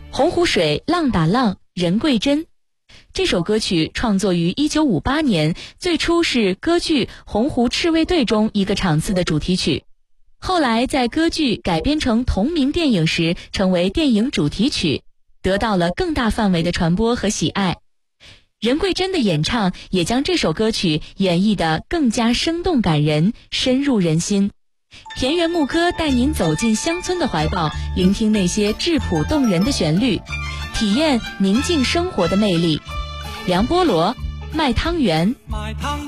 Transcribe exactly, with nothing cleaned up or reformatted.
洪湖水浪打浪，人桂针。这首歌曲创作于一九五八年，最初是歌剧《洪湖赤卫队》中一个场次的主题曲，后来在歌剧改编成同名电影时成为电影主题曲，得到了更大范围的传播和喜爱。任桂珍的演唱也将这首歌曲演绎得更加生动感人，深入人心。田园牧歌带您走进乡村的怀抱，聆听那些质朴动人的旋律，体验宁静生活的魅力。梁波罗卖汤圆。